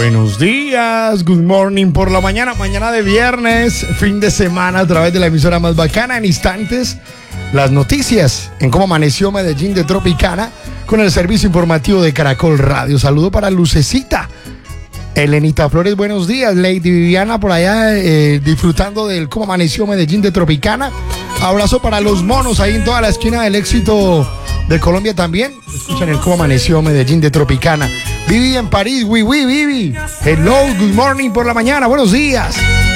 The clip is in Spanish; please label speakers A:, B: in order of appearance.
A: Buenos días, good morning por la mañana de viernes, fin de semana a través de la emisora más bacana. En instantes, las noticias en cómo amaneció Medellín de Tropicana con el servicio informativo de Caracol Radio. Saludo para Lucecita, Elenita Flores, buenos días. Lady Viviana por allá disfrutando del cómo amaneció Medellín de Tropicana. Abrazo para los monos ahí en toda la esquina del éxito de Colombia también. Escuchan el cómo amaneció Medellín de Tropicana. Vivi en París, Vivi. Hello, good morning por la mañana, buenos días.